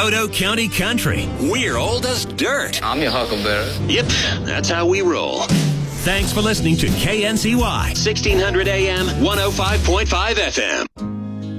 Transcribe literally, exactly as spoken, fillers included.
Hutto County Country. We're old as dirt. I'm your huckleberry. Yep, that's how we roll. Thanks for listening to K N C Y, sixteen hundred A M, one oh five point five F M.